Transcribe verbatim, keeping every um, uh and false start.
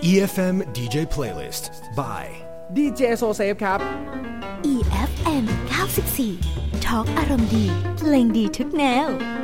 อี เอฟ เอ็ม ดี เจ Playlist by ดี เจ SoSafe ครับอี เอฟ เอ็ม เก้าสิบสี่ ทอล์กอารมณ์ดีเพลงดีทุกแนว